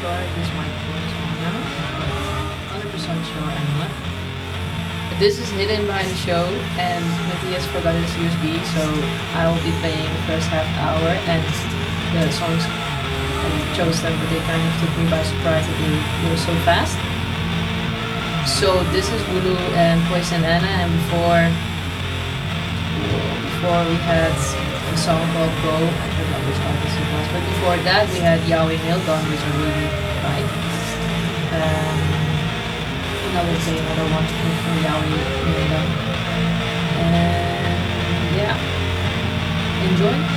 sure this mic works well now. 100% sure I'm not. But this is hidden behind the show, and Matthias forgot his USB, so I will be playing the first half hour, and the songs I chose them, but they kind of took me by surprise that they were so fast. So this is Wulu and Poison Anna, and before we had a song called Go. I forgot which artist it was, but before that we had Yahweh Milgon, which I really like. And I will play another one for Yahweh Milgon. And yeah, enjoy.